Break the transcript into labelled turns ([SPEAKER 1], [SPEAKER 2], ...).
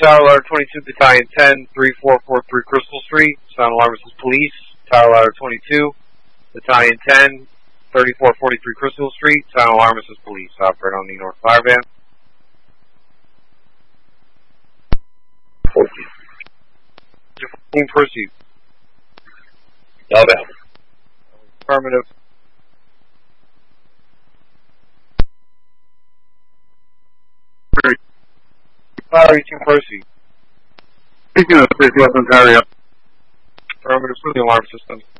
[SPEAKER 1] Tower Ladder 22, Battalion 10, 3443 Crystal Street. Sound alarm is police. Tower Ladder 22, Battalion 10, 3443 Crystal Street. Sound alarm is police. Operate on the North Fire Van. 14, proceed.
[SPEAKER 2] Outbound.
[SPEAKER 1] Affirmative. Fire 18, proceed.
[SPEAKER 3] Speaking of space weapons, hurry up.
[SPEAKER 1] Affirmative, through the alarm system.